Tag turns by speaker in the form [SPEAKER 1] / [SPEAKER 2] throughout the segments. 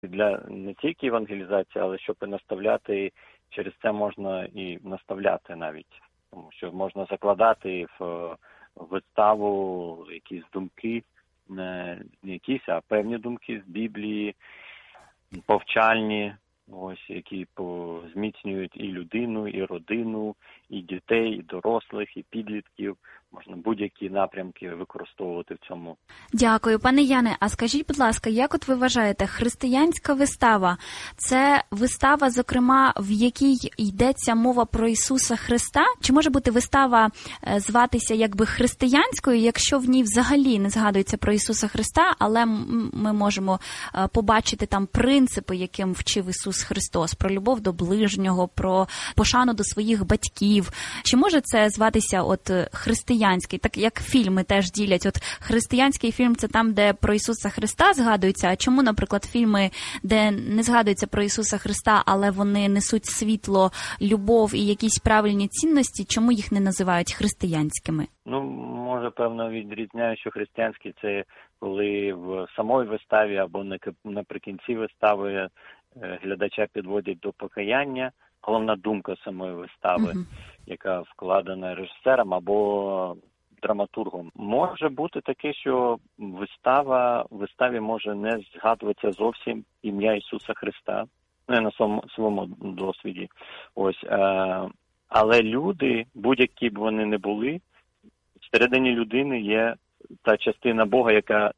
[SPEAKER 1] для не тільки евангелізації, але щоб і наставляти, і через це можна і наставляти навіть. Тому що можна закладати в виставу якісь думки, не якісь, а певні думки з Біблії, повчальні, ось, які зміцнюють і людину, і родину, і дітей, і дорослих, і підлітків. Можна будь-які напрямки використовувати в цьому.
[SPEAKER 2] Дякую. Пане Яне, а скажіть, будь ласка, як от ви вважаєте, християнська вистава – це вистава, зокрема, в якій йдеться мова про Ісуса Христа? Чи може бути вистава зватися якби християнською, якщо в ній взагалі не згадується про Ісуса Христа, але ми можемо побачити там принципи, яким вчив Ісус Христос, про любов до ближнього, про пошану до своїх батьків? Чи може це зватися от християнський, так як фільми теж ділять? От християнський фільм – це там, де про Ісуса Христа згадується, а чому, наприклад, фільми, де не згадується про Ісуса Христа, але вони несуть світло, любов і якісь правильні цінності, чому їх не називають християнськими?
[SPEAKER 1] Ну, може, певно, відрізняю, що християнський – це коли в самій виставі або наприкінці вистави глядача підводять до покаяння, головна думка самої вистави, яка вкладена режисером або драматургом. Може бути таке, що в виставі може не згадуватися зовсім ім'я Ісуса Христа, не на своєму досвіді. Ось, але люди, будь-які б вони не були, всередині людини є та частина Бога,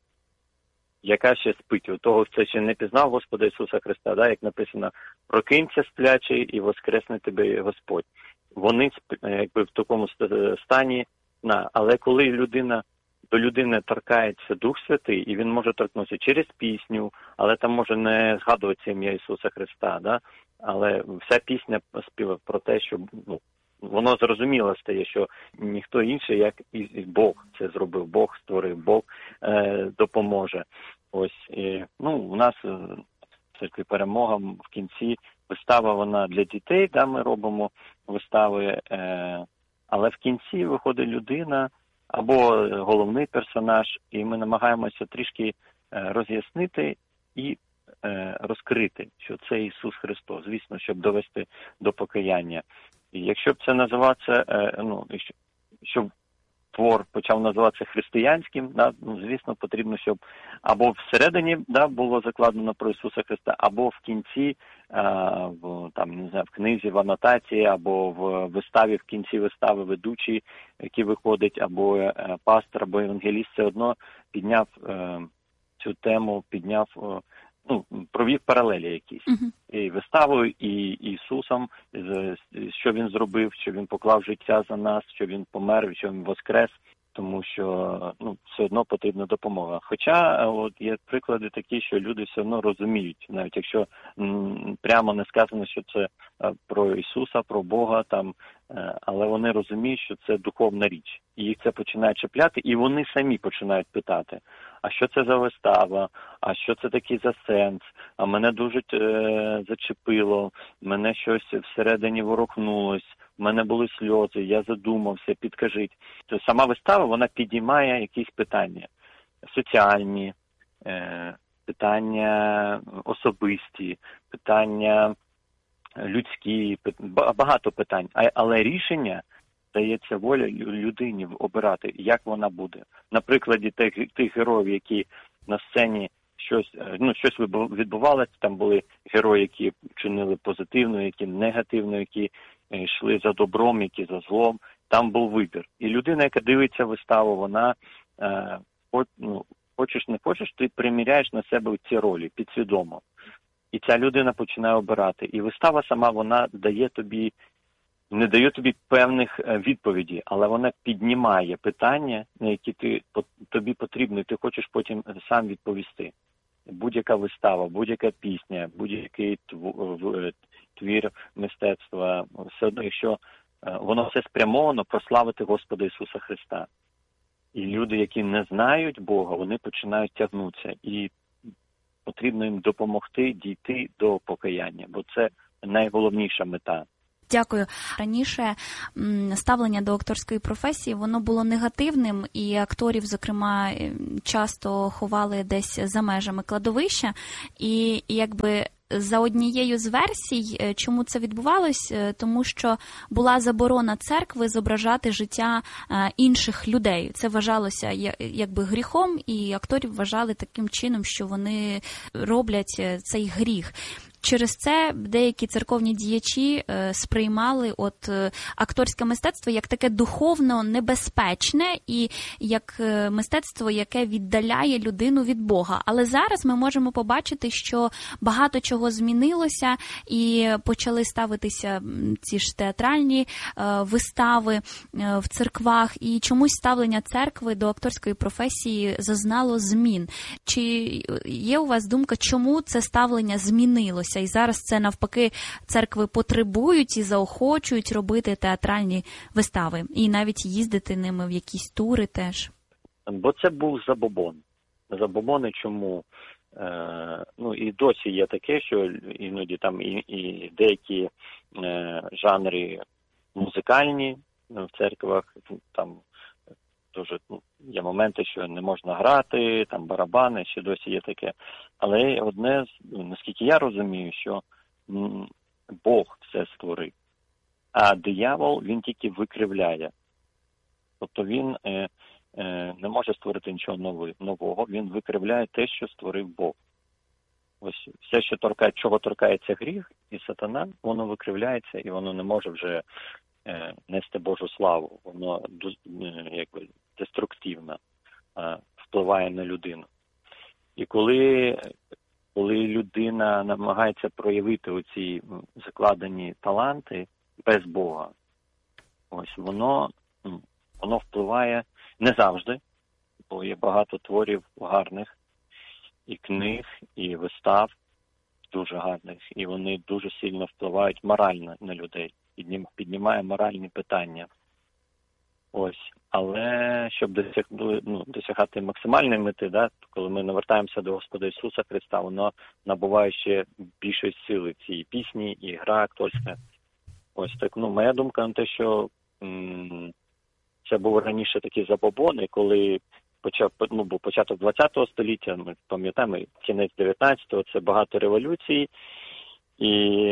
[SPEAKER 1] яка ще спить. У того, хто ще не пізнав Господа Ісуса Христа, да, як написано, прокинься сплячий і воскресне тебе Господь. Вони якби в такому стані, але коли до людини торкається Дух Святий, і він може торкнутися через пісню, але там може не згадуватися ім'я Ісуса Христа, да, але вся пісня співає про те, що воно зрозуміло стає, що ніхто інший, як і Бог це зробив, Бог створив, Бог допоможе. Ось, у нас церкві Перемога в кінці вистава, вона для дітей, да, ми робимо вистави, але в кінці виходить людина або головний персонаж, і ми намагаємося трішки роз'яснити і розкрити, що це Ісус Христос, звісно, щоб довести до покаяння. І якщо б це називатися, щоб твор почав називатися християнським, да, звісно, потрібно, щоб або всередині, да, було закладено про Ісуса Христа, або в кінці, в книзі, в анотації, або в виставі, в кінці вистави ведучий, який виходить, або пастор, або евангеліст, все одно підняв цю тему, провів паралелі якісь. І виставою, і Ісусом, що Він зробив, що Він поклав життя за нас, що Він помер, що Він воскрес, тому що все одно потрібна допомога. Хоча є приклади такі, що люди все одно розуміють, навіть якщо прямо не сказано, що це про Ісуса, про Бога, але вони розуміють, що це духовна річ. І їх це починає чіпляти, і вони самі починають питати, а що це за вистава, а що це такий за сенс, а мене дуже зачепило, мене щось всередині ворухнулось, в мене були сльози, я задумався, підкажіть. Тобто сама вистава, вона підіймає якісь питання соціальні, питання особисті, питання людські, багато питань, але рішення дається воля людині обирати, як вона буде. На прикладі тих героїв, які на сцені щось відбувалося, там були герої, які чинили позитивно, які негативно, які йшли за добром, які за злом. Там був вибір. І людина, яка дивиться виставу, вона, хочеш не хочеш, ти приміряєш на себе ці ролі підсвідомо. І ця людина починає обирати. І вистава сама, вона не дає тобі певних відповідей, але вона піднімає питання, на які тобі потрібно, і ти хочеш потім сам відповісти. Будь-яка вистава, будь-яка пісня, будь-який твір мистецтва, все одно, якщо воно все спрямовано прославити Господа Ісуса Христа. І люди, які не знають Бога, вони починають тягнутися. І потрібно їм допомогти дійти до покаяння, бо це найголовніша мета.
[SPEAKER 2] Дякую. Раніше ставлення до акторської професії, воно було негативним, і акторів, зокрема, часто ховали десь за межами кладовища. І якби за однією з версій, чому це відбувалось, тому що була заборона церкви зображати життя інших людей. Це вважалося якби гріхом, і акторів вважали таким чином, що вони роблять цей гріх. Через це деякі церковні діячі сприймали акторське мистецтво як таке духовно небезпечне і як мистецтво, яке віддаляє людину від Бога. Але зараз ми можемо побачити, що багато чого змінилося і почали ставитися ці ж театральні вистави в церквах, і чомусь ставлення церкви до акторської професії зазнало змін. Чи є у вас думка, чому це ставлення змінилося? І зараз це, навпаки, церкви потребують і заохочують робити театральні вистави. І навіть їздити ними в якісь тури теж.
[SPEAKER 1] Бо це був забобон. Забобони чому? І досі є таке, що іноді там і деякі жанри музикальні в церквах, там дуже є моменти, що не можна грати, там барабани, ще досі є таке. Але одне, наскільки я розумію, що Бог все створив, а диявол, він тільки викривляє. Тобто він не може створити нічого нового, він викривляє те, що створив Бог. Ось все, чого торкається гріх і сатана, воно викривляється і воно не може вже нести Божу славу. Воно якби деструктивно впливає на людину. І коли людина намагається проявити оці закладені таланти без Бога, ось воно впливає не завжди, бо є багато творів гарних, і книг, і вистав дуже гарних, і вони дуже сильно впливають морально на людей, піднімає моральні питання. Ось. Але щоб досягати максимальної мети, коли ми навертаємося до Господа Ісуса Христа, воно набуває ще більшої сили цієї пісні і гра акторська. Ось так, моя думка на те, що це був раніше такі забобони, коли був початок 20-го століття, ми пам'ятаємо, кінець 19-го, це багато революцій, і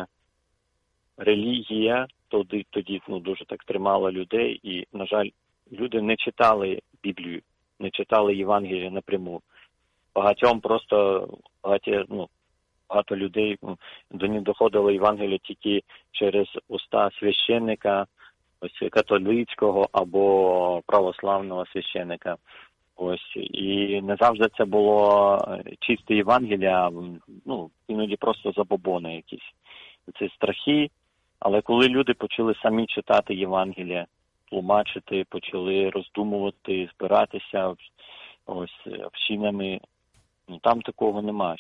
[SPEAKER 1] релігія тоді дуже так тримала людей, і, на жаль, люди не читали Біблію, не читали Євангелія напряму. Багато людей, до них доходило Євангелія тільки через уста священника, ось католицького або православного священика. Ось, і не завжди це було чисте Євангелія, іноді просто забобони якісь. Це страхи, але коли люди почали самі читати Євангелія, тлумачити, почали роздумувати, збиратися ось общинами, там такого нема,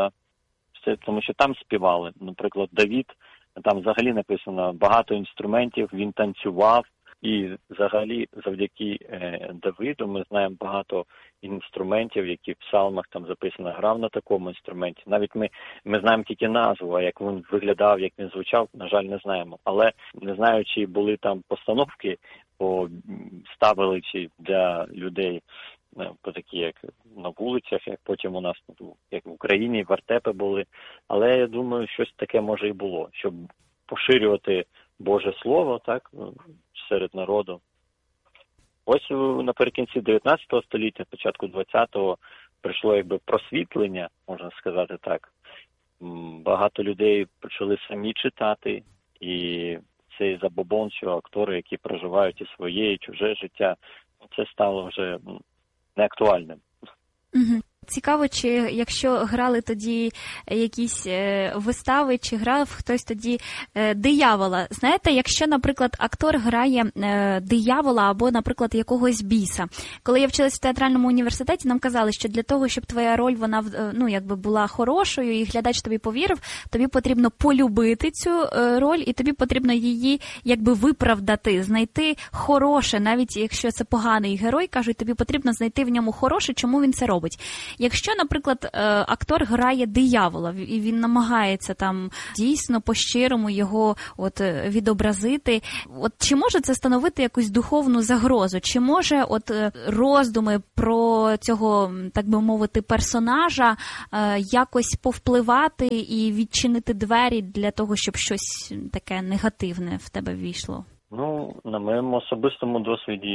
[SPEAKER 1] тому що там співали. Наприклад, Давид, там взагалі написано багато інструментів, він танцював, і взагалі завдяки Давиду ми знаємо багато інструментів, які в псалмах там записано, грав на такому інструменті. Навіть ми знаємо тільки назву, а як він виглядав, як він звучав, на жаль, не знаємо. Але не знаю, чи були там постановки, ставили чи для людей по такі, як на вулицях, як потім у нас, як в Україні, вертепи були. Але я думаю, щось таке може і було, щоб поширювати Боже Слово, так, серед народу. Ось наприкінці 19 століття, початку 20-го, прийшло якби просвітлення, можна сказати так. Багато людей почали самі читати, і цей забобон, що актори, які проживають і своє, і чуже життя, це стало вже неактуальним.
[SPEAKER 2] Угу. Цікаво, чи якщо грали тоді якісь вистави, чи грав хтось тоді диявола. Знаєте, якщо, наприклад, актор грає диявола або, наприклад, якогось біса. Коли я вчилась в театральному університеті, нам казали, що для того, щоб твоя роль, вона, була хорошою і глядач тобі повірив, тобі потрібно полюбити цю роль і тобі потрібно її, виправдати, знайти хороше, навіть якщо це поганий герой, кажуть, тобі потрібно знайти в ньому хороше, чому він це робить. Якщо, наприклад, актор грає диявола, і він намагається там дійсно по-щирому його відобразити, чи може це становити якусь духовну загрозу? Чи може роздуми про цього, так би мовити, персонажа якось повпливати і відчинити двері для того, щоб щось таке негативне в тебе ввійшло?
[SPEAKER 1] На моєму особистому досвіді,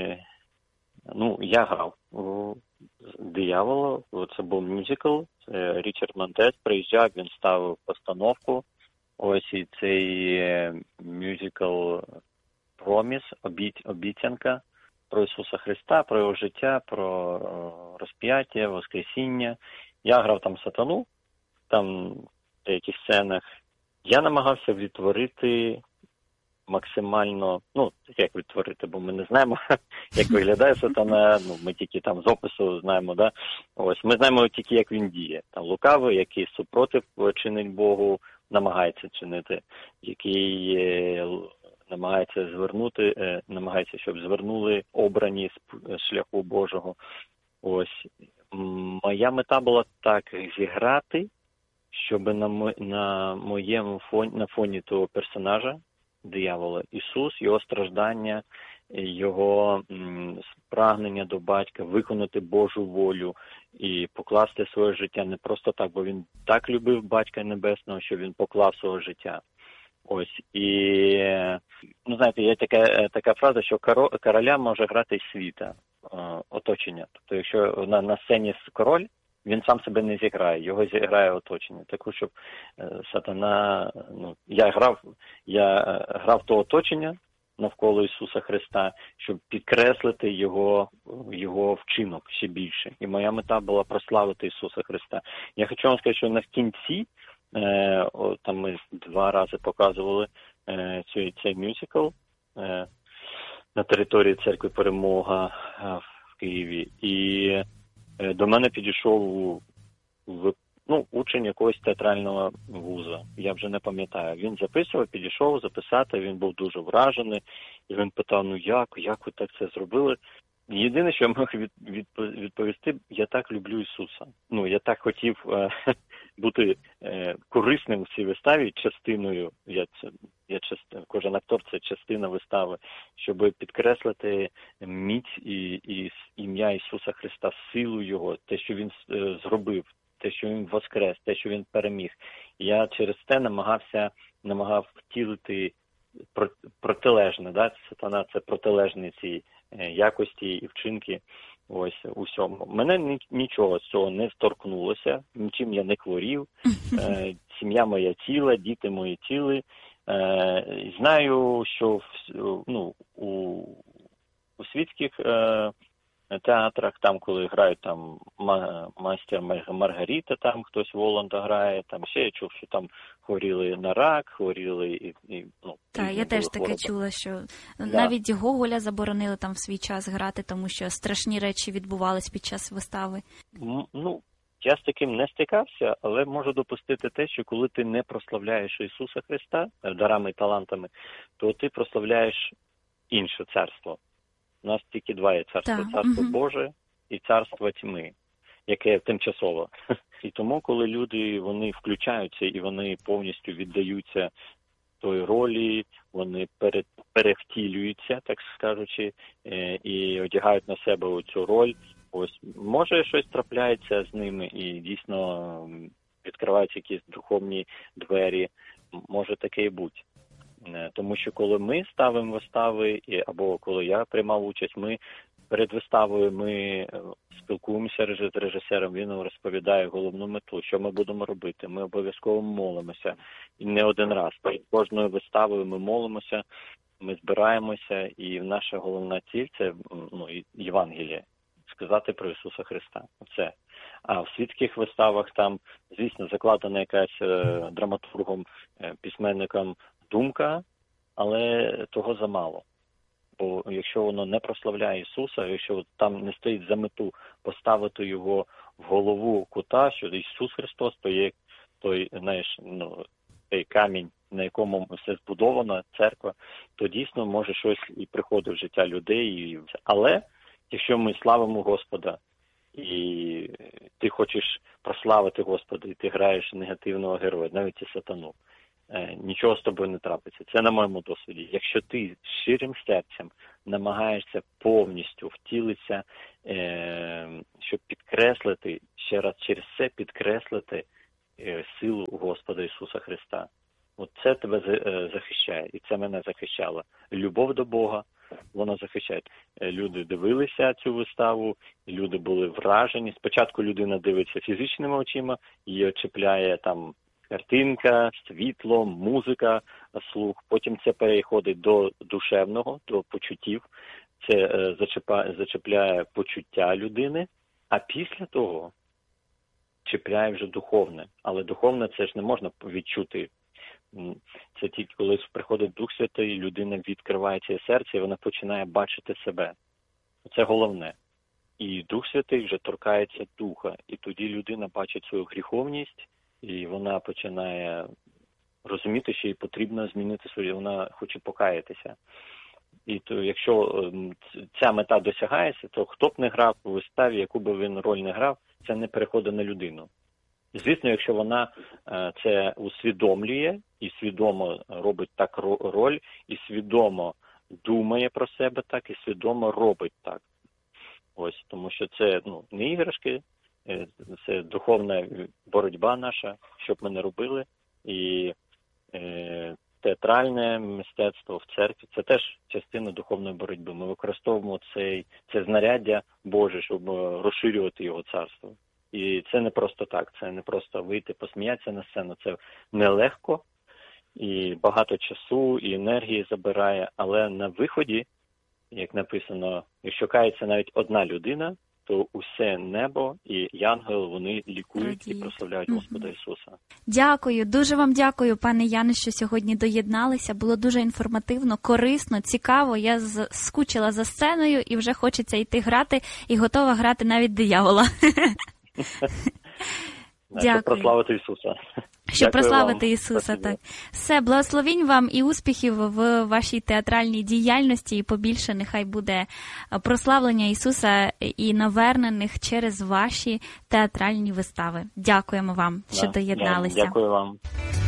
[SPEAKER 1] я грав у диявола, це був мюзикл, Річард Монтес приїжджав, він ставив постановку, ось і цей мюзикл «Проміс», обіцянка про Ісуса Христа, про його життя, про розп'яття, воскресіння. Я грав там сатану, там в деяких сценах. Я намагався відтворити максимально, як відтворити, бо ми не знаємо, як виглядає сатана, ми тільки там з опису знаємо, да? Ось, ми знаємо тільки, як він діє. Там лукавий, який супротив чинить Богу, намагається чинити, який намагається, щоб звернули обрані з шляху Божого. Ось. Моя мета була так зіграти, щоб на фоні того персонажа, диявола, Ісус, його страждання, його прагнення до батька, виконати Божу волю і покласти своє життя не просто так, бо він так любив Батька Небесного, що він поклав своє життя. Ось. І, знаєте, є така фраза, що короля може грати із світа, оточення. Тобто, якщо на сцені король, він сам себе не зіграє, його зіграє оточення. Таку, щоб сатана, я грав то оточення навколо Ісуса Христа, щоб підкреслити його вчинок ще більше. І моя мета була прославити Ісуса Христа. Я хочу вам сказати, що на кінці, там ми 2 рази показували цей мюзикл на території церкви Перемога в Києві. І до мене підійшов учень якогось театрального вуза. Я вже не пам'ятаю. Він підійшов записати, він був дуже вражений. І він питав, як ви так це зробили? Єдине, що я мог відповісти, я так люблю Ісуса. Я так хотів бути корисним в цій виставі, частиною. Кожен актор – це частина вистави, щоб підкреслити міць і ім'я Ісуса Христа, силу Його, те, що Він зробив, те, що Він воскрес, те, що Він переміг. Я через це намагав втілити протилежне, да? Сатана – це протилежні ці якості і вчинки, ось, усьому. Мене нічого з цього не вторкнулося, нічим я не хворів, сім'я моя ціла, діти мої ціли. Знаю, що у світських театрах, там, коли грають там «Мастер Маргарита», там хтось Воланда грає, там ще я чув, що там хворіли на рак, хворіли
[SPEAKER 2] Так, я теж таке чула, що навіть Гоголя заборонили там в свій час грати, тому що страшні речі відбувались під час вистави.
[SPEAKER 1] Я з таким не стикався, але можу допустити те, що коли ти не прославляєш Ісуса Христа дарами і талантами, то ти прославляєш інше царство. У нас тільки 2 є царства. Царство Боже і царство тьми, яке тимчасово. І тому, коли люди, вони включаються і вони повністю віддаються той ролі, вони перевтілюються, так скажучи, і одягають на себе цю роль, ось, може щось трапляється з ними і дійсно відкриваються якісь духовні двері, може таке і бути. Тому що коли ми ставимо вистави, або коли я приймав участь, ми перед виставою спілкуємося з режисером, він нам розповідає головну мету, що ми будемо робити. Ми обов'язково молимося. І не один раз. Перед кожною виставою ми молимося, ми збираємося, і наша головна ціль – це Євангеліє. Сказати про Ісуса Христа. Це. А в світських виставах там, звісно, закладена якась драматургом, письменником думка, але того замало. Бо якщо воно не прославляє Ісуса, якщо там не стоїть за мету поставити його в голову кута, що Ісус Христос то є той, той камінь, на якому все збудовано, церква, то дійсно може щось і приходить в життя людей. Але якщо ми славимо Господа і ти хочеш прославити Господа, і ти граєш негативного героя, навіть і сатану, нічого з тобою не трапиться. Це на моєму досвіді. Якщо ти щирим серцем намагаєшся повністю втілитися, щоб підкреслити, ще раз через це підкреслити силу Господа Ісуса Христа. От це тебе захищає, і це мене захищало. Любов до Бога, вона захищає. Люди дивилися цю виставу, люди були вражені. Спочатку людина дивиться фізичними очима, її очіпляє там картинка, світло, музика, слух. Потім це переходить до душевного, до почуттів. Це зачіпляє почуття людини, а після того чіпляє вже духовне. Але духовне це ж не можна відчути. Це тільки коли приходить Дух Святий, людина відкриває своє серце і вона починає бачити себе. Це головне. І Дух Святий вже торкається духа. І тоді людина бачить свою гріховність, і вона починає розуміти, що їй потрібно змінити своє, вона хоче покаятися. І то, якщо ця мета досягається, то хто б не грав у виставі, яку б він роль не грав, це не переходить на людину. Звісно, якщо вона це усвідомлює і свідомо робить так роль, і свідомо думає про себе так, і свідомо робить так. Ось, тому що це не іграшки, це духовна боротьба наша, щоб ми не робили. І театральне мистецтво в церкві – це теж частина духовної боротьби. Ми використовуємо це знаряддя Боже, щоб розширювати його царство. І це не просто так, це не просто вийти, посміятися на сцену. Це нелегко, і багато часу, і енергії забирає. Але на виході, як написано, якщо кається навіть одна людина, то усе небо і янгел, вони лікують і прославляють Господа Ісуса.
[SPEAKER 2] Дякую, дуже вам дякую, пане Яне, що сьогодні доєдналися. Було дуже інформативно, корисно, цікаво. Я скучила за сценою і вже хочеться йти грати, і готова грати навіть диявола.
[SPEAKER 1] Щоб прославити Ісуса.
[SPEAKER 2] Щоб прославити Ісуса, так. Все, благословінь вам і успіхів в вашій театральній діяльності, і побільше нехай буде прославлення Ісуса і навернених через ваші театральні вистави. Дякуємо вам, що доєдналися.
[SPEAKER 1] Дякую вам.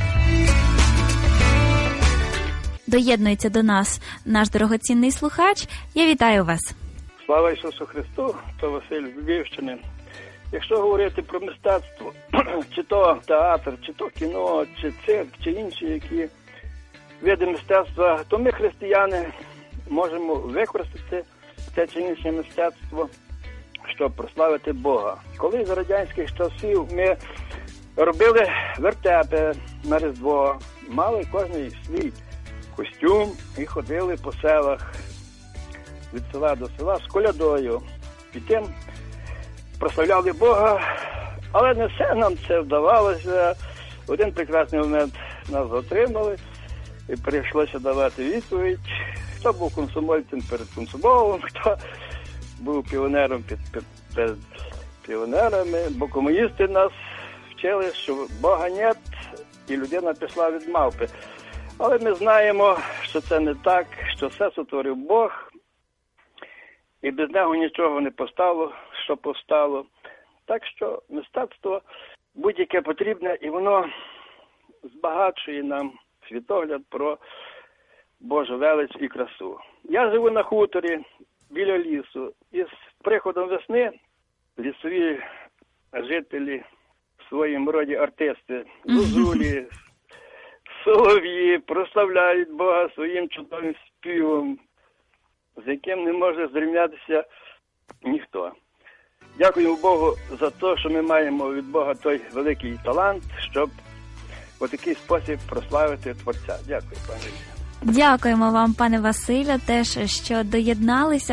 [SPEAKER 2] Доєднується до нас наш дорогоцінний слухач. Я вітаю вас.
[SPEAKER 3] Слава Ісусу Христу, то Василь з Львівщини. Якщо говорити про мистецтво, чи то театр, чи то кіно, чи цирк, чи інші які види мистецтва, то ми, християни, можемо використати це чи інше мистецтво, щоб прославити Бога. Коли з радянських часів ми робили вертепи на Різдво, мали кожен свій костюм і ходили по селах від села до села з колядою. І тим прославляли Бога, але не все нам це вдавалося. В один прекрасний момент нас затримали і прийшлося давати відповідь. Хто був комсомольцем перед комсомолом, хто був піонером перед піонерами, бо комуністи нас вчили, що Бога нет і людина пішла від мавпи. Але ми знаємо, що це не так, що все сотворив Бог, і без нього нічого не постало, що повстало. Так що мистецтво будь-яке потрібне, і воно збагачує нам світогляд про Божу велич і красу. Я живу на хуторі біля лісу, і з приходом весни лісові жителі в своєму роді артисти, зозулі, солов'ї прославляють Бога своїм чудовим співом, з яким не може зрівнятися ніхто. Дякую Богу за те, що ми маємо від Бога той великий талант, щоб у такий спосіб прославити Творця. Дякую, пане.
[SPEAKER 2] Дякуємо вам, пане Василю, теж, що доєдналися.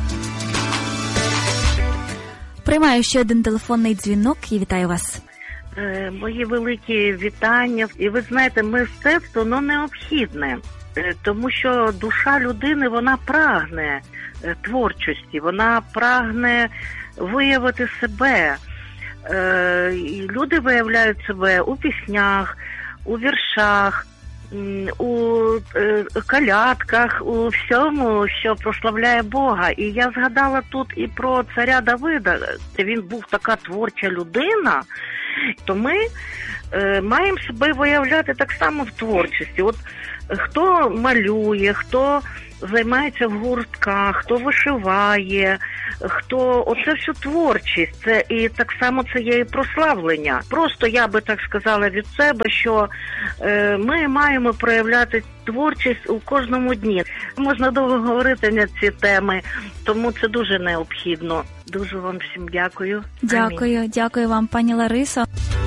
[SPEAKER 2] Приймаю ще один телефонний дзвінок і вітаю вас.
[SPEAKER 4] Мої великі вітання. І ви знаєте, мистецтво необхідне, тому що душа людини, вона прагне творчості, вона прагне виявити себе. І люди виявляють себе у піснях, у віршах, у колядках, у всьому, що прославляє Бога. І я згадала тут і про царя Давида. Він був така творча людина, то ми маємо себе виявляти так само в творчості. От хто малює, хто займається в гуртках, хто вишиває, оце всю творчість, це і так само це є і прославлення. Просто я би так сказала від себе, що ми маємо проявляти творчість у кожному дні. Можна довго говорити на ці теми, тому це дуже необхідно. Дуже вам всім дякую.
[SPEAKER 2] Дякую вам, пані Ларисо.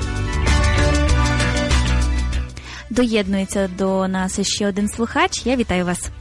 [SPEAKER 2] Доєднується до нас ще один слухач. Я вітаю вас.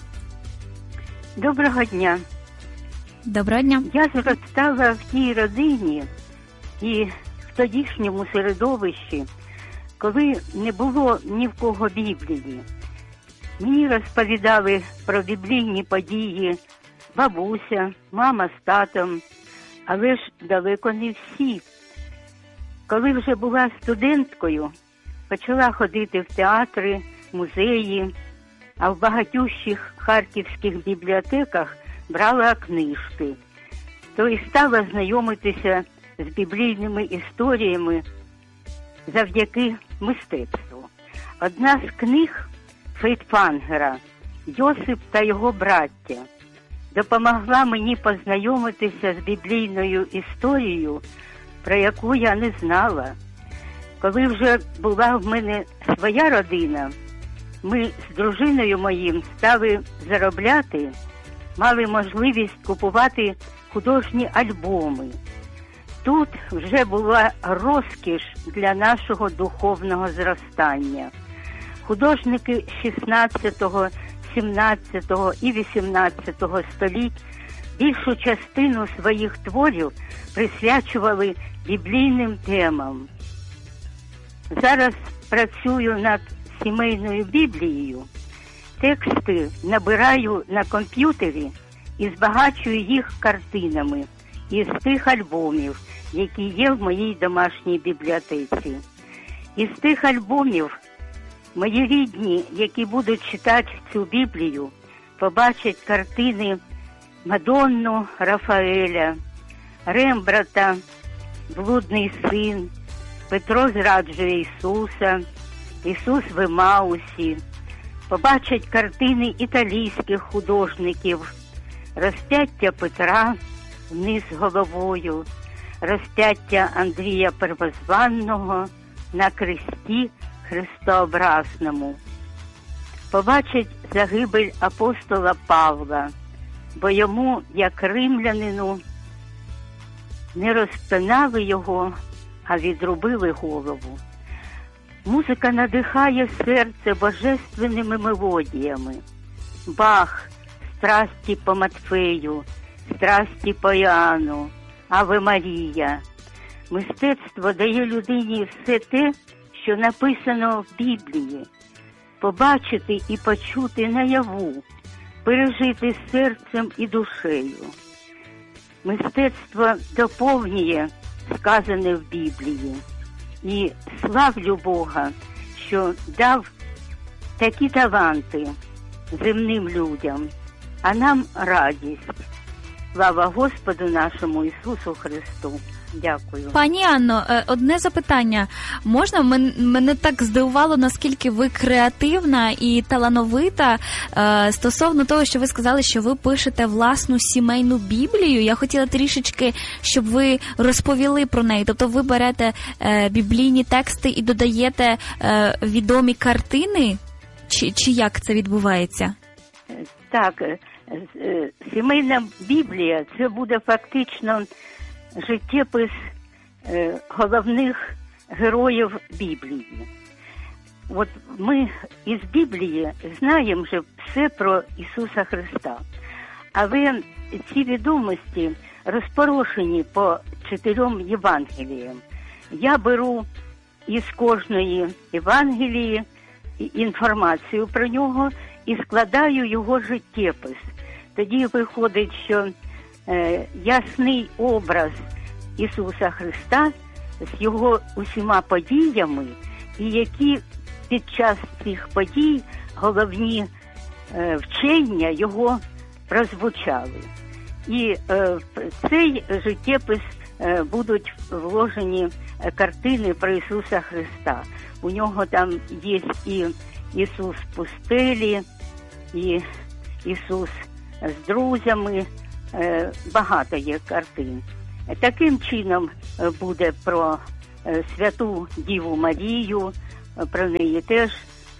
[SPEAKER 5] Доброго дня.
[SPEAKER 2] Доброго дня.
[SPEAKER 5] Я зростала в тій родині і в тодішньому середовищі, коли не було ні в кого Біблії. Мені розповідали про біблійні події бабуся, мама з татом, але ж далеко не всі. Коли вже була студенткою, почала ходити в театри, музеї, а в багатющих харківських бібліотеках брала книжки. То і стала знайомитися з біблійними історіями завдяки мистецтву. Одна з книг Фейтфангера «Йосип та його браття» допомогла мені познайомитися з біблійною історією, про яку я не знала. Коли вже була в мене своя родина, ми з дружиною моїм стали заробляти, мали можливість купувати художні альбоми. Тут вже була розкіш для нашого духовного зростання. Художники 16, 17 і 18 століть більшу частину своїх творів присвячували біблійним темам. Зараз працюю над сімейною Біблією, тексти набираю на комп'ютері і збагачую їх картинами із тих альбомів, які є в моїй домашній бібліотеці. Із тих альбомів мої рідні, які будуть читати цю Біблію, побачать картини Мадонну Рафаеля, Рембрандта «Блудний син», Петро зраджує Ісуса, Ісус в Емаусі, побачать картини італійських художників, розп'яття Петра вниз головою, розп'яття Андрія Первозванного на кресті христообразному. Побачать загибель апостола Павла, бо йому, як римлянину, не розпинали його, а відрубили голову. Музика надихає серце божественними мелодіями. Бах, страсті по Матфею, страсті по Іоанну, Аве Марія. Мистецтво дає людині все те, що написано в Біблії. Побачити і почути наяву, пережити серцем і душею. Мистецтво доповнює сказане в Біблії. І славлю Бога, що дав такі таланти земним людям, а нам радість. Слава Господу нашому Ісусу Христу. Дякую.
[SPEAKER 2] Пані Анно, одне запитання. Можна? Мене так здивувало, наскільки ви креативна і талановита стосовно того, що ви сказали, що ви пишете власну сімейну Біблію. Я хотіла трішечки, щоб ви розповіли про неї. Тобто ви берете біблійні тексти і додаєте відомі картини? Чи як це відбувається?
[SPEAKER 5] Так, сімейна Біблія – це буде фактично життєпис головних героїв Біблії. От ми із Біблії знаємо вже все про Ісуса Христа. Але ці відомості розпорошені по 4 Євангеліям. Я беру із кожної Євангелії інформацію про нього і складаю його життєпис. Тоді виходить, що ясний образ Ісуса Христа з його усіма подіями, і які під час цих подій головні вчення його прозвучали. І в цей життєпис будуть вложені картини про Ісуса Христа. У нього там є і Ісус в пустелі, і Ісус з друзями, багато є картин. Таким чином буде про святу Діву Марію, про неї теж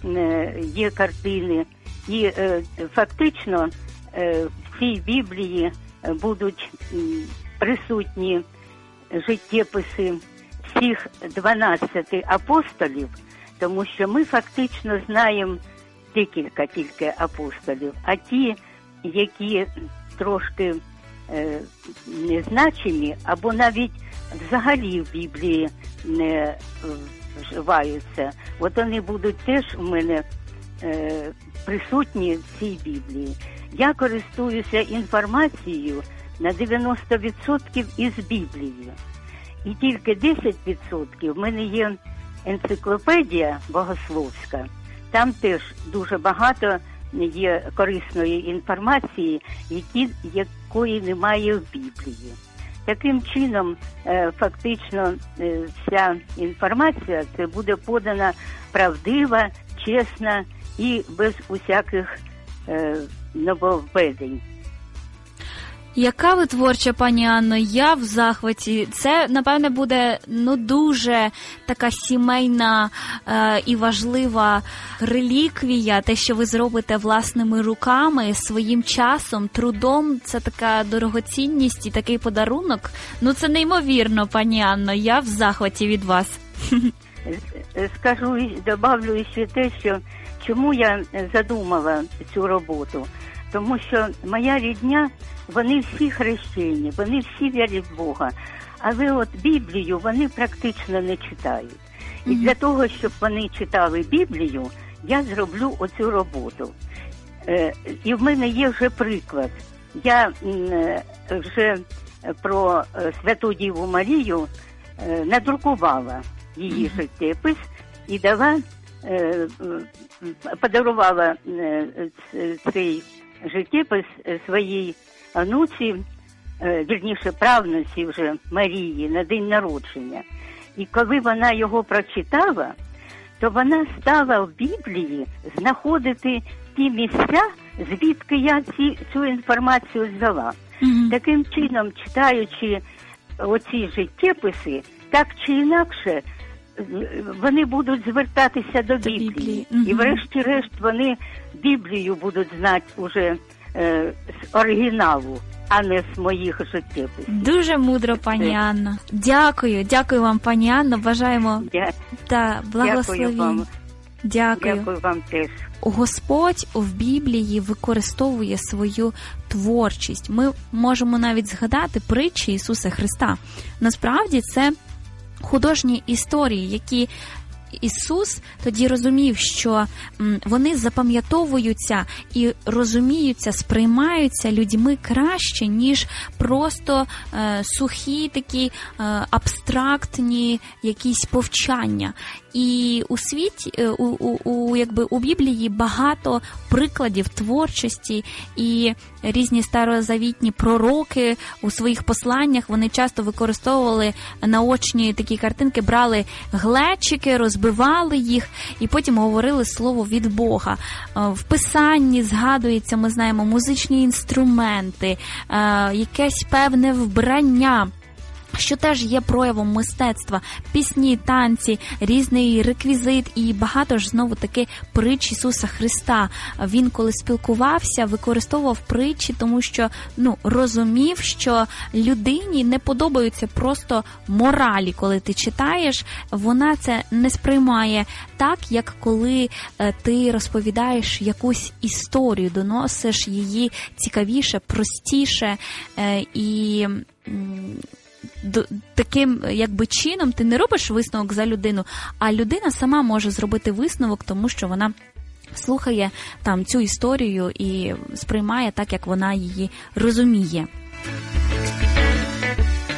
[SPEAKER 5] є картини. І фактично в цій Біблії будуть присутні життєписи всіх 12 апостолів, тому що ми фактично знаємо декілька тільки апостолів, а ті, які трошки незначені, або навіть взагалі в Біблії не вживаються, от вони будуть теж у мене присутні в цій Біблії. Я користуюся інформацією на 90% із Біблії. І тільки 10% в мене є енциклопедія богословська. Там теж дуже багато є корисної інформації, якої немає в Біблії. Таким чином, фактично, вся інформація це буде подана правдива, чесна і без усяких нововведень.
[SPEAKER 2] Яка ви творча, пані Анно, я в захваті. Це, напевне, буде дуже така сімейна і важлива реліквія, те, що ви зробите власними руками, своїм часом, трудом. Це така дорогоцінність і такий подарунок. Це неймовірно, пані Анно, я в захваті від вас.
[SPEAKER 5] Скажу і добавлю ще те, що чому я задумала цю роботу. Тому що моя рідня, вони всі хрещені, вони всі вірять в Бога. Але от Біблію вони практично не читають. І для того, щоб вони читали Біблію, я зроблю оцю роботу. І в мене є вже приклад. Я вже про Святу Діву Марію надрукувала її життєпис і подарувала цей життєпис своїй онуці, вірніше правнуці вже Марії, на день народження. І коли вона його прочитала, то вона стала в Біблії знаходити ті місця, звідки я цю інформацію взяла. Таким чином, читаючи оці життєписи, так чи інакше, вони будуть звертатися до Біблії. І врешті-решт вони Біблію будуть знати уже з оригіналу, а не з моїх життєписів.
[SPEAKER 2] Дуже мудро, пані Анно. Дякую вам, пані Анно. Бажаємо благословінь.
[SPEAKER 5] Дякую вам теж.
[SPEAKER 2] Господь в Біблії використовує свою творчість. Ми можемо навіть згадати притчі Ісуса Христа. Насправді це художні історії, які Ісус тоді розумів, що вони запам'ятовуються і розуміються, сприймаються людьми краще, ніж просто сухі такі абстрактні якісь повчання. І у світі, у Біблії багато прикладів творчості, і різні старозавітні пророки у своїх посланнях, вони часто використовували наочні такі картинки, брали глечики, розбивали їх і потім говорили слово від Бога. В Писанні згадується, ми знаємо, музичні інструменти, якесь певне вбрання, що теж є проявом мистецтва, пісні, танці, різний реквізит і багато ж знову-таки притч Ісуса Христа. Він, коли спілкувався, використовував притчі, тому що розумів, що людині не подобаються просто моралі, коли ти читаєш, вона це не сприймає так, як коли ти розповідаєш якусь історію, доносиш її цікавіше, простіше і таким чином ти не робиш висновок за людину, а людина сама може зробити висновок, тому що вона слухає цю історію і сприймає так, як вона її розуміє.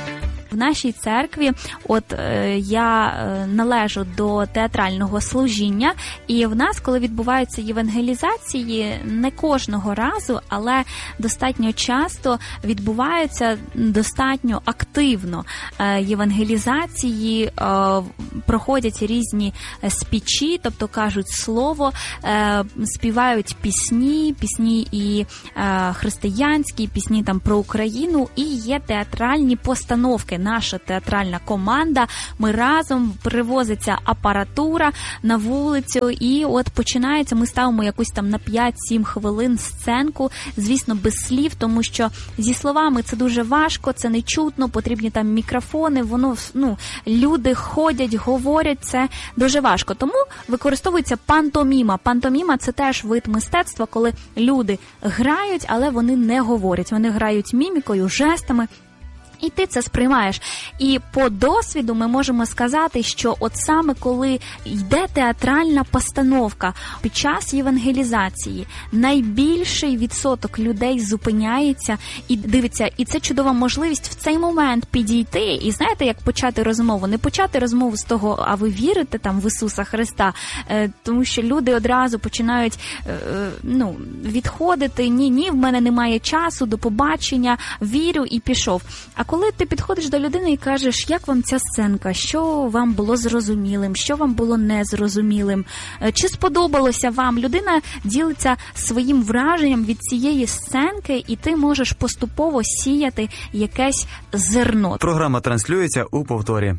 [SPEAKER 2] В нашій церкві, я належу до театрального служіння, і в нас, коли відбуваються євангелізації, не кожного разу, але достатньо часто відбуваються достатньо активно євангелізації, проходять різні спічі, тобто кажуть слово, співають пісні і християнські, пісні там про Україну, і є театральні постановки. Наша театральна команда, ми разом, привозиться апаратура на вулицю, і починається, ми ставимо якусь там на 5-7 хвилин сценку, звісно, без слів, тому що зі словами це дуже важко, це не чутно, потрібні там мікрофони, люди ходять, говорять, це дуже важко. Тому використовується пантоміма. Пантоміма – це теж вид мистецтва, коли люди грають, але вони не говорять. Вони грають мімікою, жестами, і ти це сприймаєш. І по досвіду ми можемо сказати, що саме коли йде театральна постановка під час євангелізації, найбільший відсоток людей зупиняється і дивиться. І це чудова можливість в цей момент підійти. І знаєте, як почати розмову? Не почати розмову з того, а ви вірите там в Ісуса Христа? Тому що люди одразу починають відходити. Ні, в мене немає часу, до побачення, вірю і пішов. А коли ти підходиш до людини і кажеш, як вам ця сценка, що вам було зрозумілим, що вам було незрозумілим, чи сподобалося вам, людина ділиться своїм враженням від цієї сценки, і ти можеш поступово сіяти якесь зерно.
[SPEAKER 6] Програма транслюється у повторі.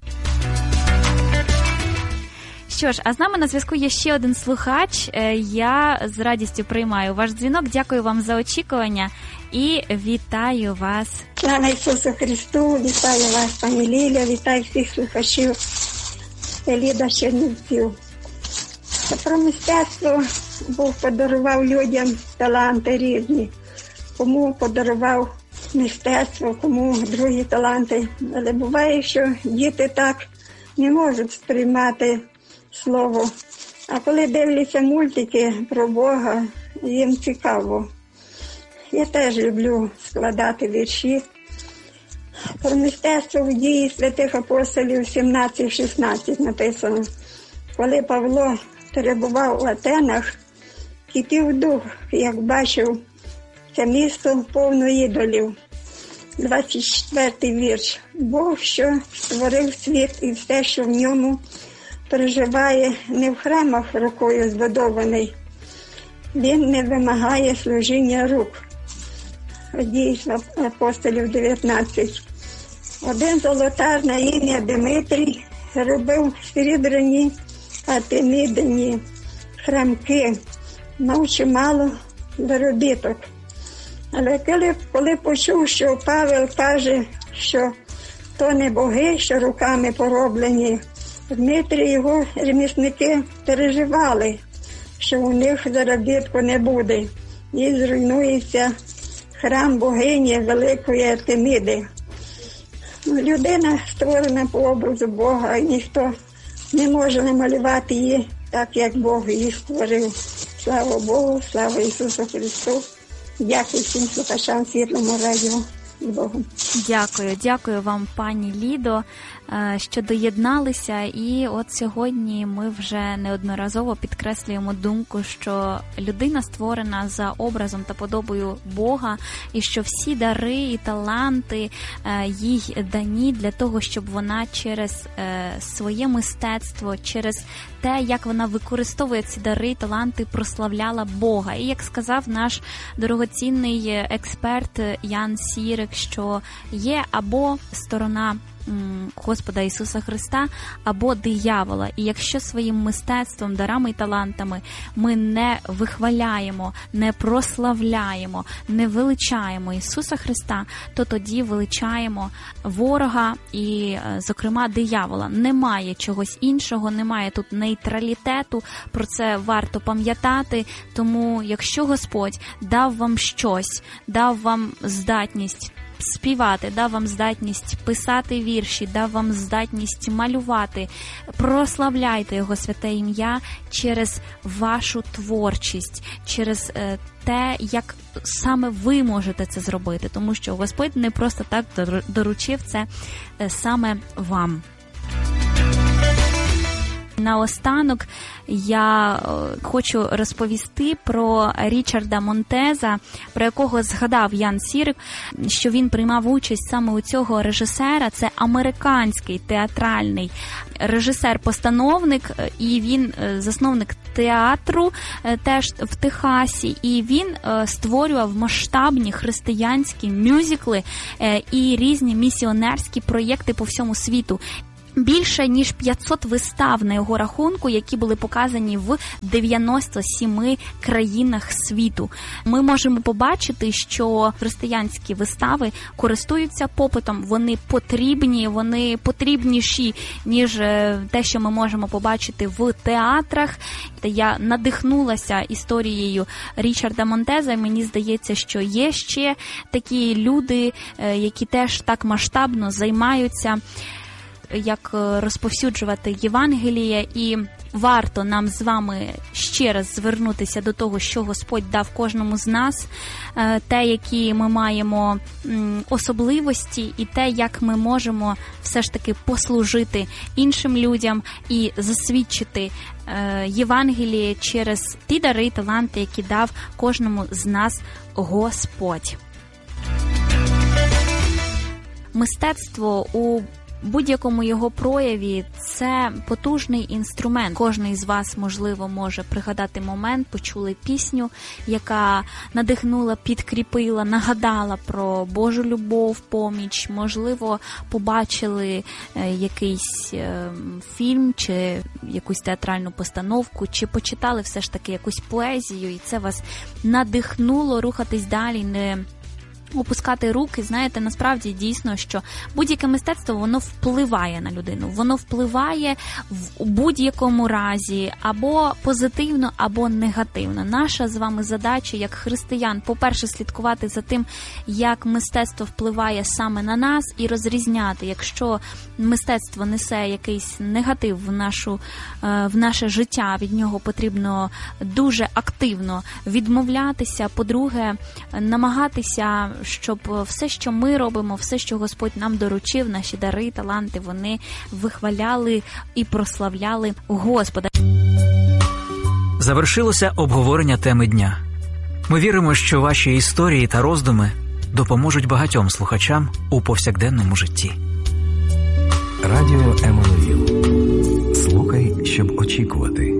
[SPEAKER 2] Що ж, а з нами на зв'язку є ще один слухач. Я з радістю приймаю ваш дзвінок. Дякую вам за очікування і вітаю вас.
[SPEAKER 7] Слава Ісусу Христу, вітаю вас, пані Ліля, вітаю всіх слухачів Ліда Чернівців. Про мистецтво Бог подарував людям таланти різні. Кому подарував мистецтво, кому другі таланти. Але буває, що діти так не можуть сприймати слово. А коли дивляться мультики про Бога, їм цікаво. Я теж люблю складати вірші. Про мистецтво в дії святих апостолів 17-16 написано. Коли Павло перебував в Атенах, кипів дух, як бачив це місто повно ідолів. 24-й вірш. Бог, що створив світ і все, що в ньому проживає, не в храмах рукою збудований. Він не вимагає служіння рук. Дії апостолів 19. Один золотар на ім'я Димитрій робив срібрані артемідні храмки, мав чимало доробіток. Але коли почув, що Павел каже, що то не боги, що руками пороблені, Дмитрій і його ремісники переживали, що у них заробітку не буде, і зруйнується храм богині великої Артеміди. Людина створена по образу Бога, і ніхто не може намалювати її так, як Бог її створив. Слава Богу, слава Ісусу Христу. Дякую всім слухачам Світлому радіо. З Богом.
[SPEAKER 2] Дякую вам, пані Лідо, що доєдналися. І сьогодні ми вже неодноразово підкреслюємо думку, що людина створена за образом та подобою Бога, і що всі дари і таланти їй дані для того, щоб вона через своє мистецтво, через те, як вона використовує ці дари і таланти, прославляла Бога. І як сказав наш дорогоцінний експерт Ян Сірик, що є або сторона Господа Ісуса Христа, або диявола. І якщо своїм мистецтвом, дарами і талантами ми не вихваляємо, не прославляємо, не величаємо Ісуса Христа, то тоді величаємо ворога і, зокрема, диявола. Немає чогось іншого, немає тут нейтралітету, про це варто пам'ятати. Тому, якщо Господь дав вам щось, дав вам здатність співати, дав вам здатність писати вірші, дав вам здатність малювати. Прославляйте Його святе ім'я через вашу творчість, через те, як саме ви можете це зробити, тому що Господь не просто так доручив це саме вам. Наостанок я хочу розповісти про Річарда Монтеза, про якого згадав Ян Сірик, що він приймав участь саме у цього режисера. Це американський театральний режисер-постановник, і він засновник театру теж в Техасі, і він створював масштабні християнські мюзикли і різні місіонерські проєкти по всьому світу. Більше ніж 500 вистав на його рахунку, які були показані в 97 країнах світу. Ми можемо побачити, що християнські вистави користуються попитом, вони потрібні, вони потрібніші, ніж те, що ми можемо побачити в театрах. Я надихнулася історією Річарда Монтеза, і мені здається, що є ще такі люди, які теж так масштабно займаються, як розповсюджувати Євангеліє, і варто нам з вами ще раз звернутися до того, що Господь дав кожному з нас, те, які ми маємо особливості, і те, як ми можемо все ж таки послужити іншим людям і засвідчити Євангеліє через ті дари і таланти, які дав кожному з нас Господь. Мистецтво у будь-якому його прояві – це потужний інструмент. Кожний з вас, можливо, може пригадати момент, почули пісню, яка надихнула, підкріпила, нагадала про Божу любов, поміч. Можливо, побачили якийсь фільм чи якусь театральну постановку, чи почитали все ж таки якусь поезію, і це вас надихнуло рухатись далі, не опускати руки. Знаєте, насправді дійсно, що будь-яке мистецтво, воно впливає на людину. Воно впливає в будь-якому разі або позитивно, або негативно. Наша з вами задача, як християн, по-перше, слідкувати за тим, як мистецтво впливає саме на нас, і розрізняти, якщо мистецтво несе якийсь негатив в наше життя, від нього потрібно дуже активно відмовлятися. По-друге, намагатися, щоб все, що ми робимо, все, що Господь нам доручив, наші дари, таланти, вони вихваляли і прославляли Господа.
[SPEAKER 8] Завершилося обговорення теми дня. Ми віримо, що ваші історії та роздуми допоможуть багатьом слухачам у повсякденному житті.
[SPEAKER 9] Радіо Еммануїл. Слухай, щоб очікувати.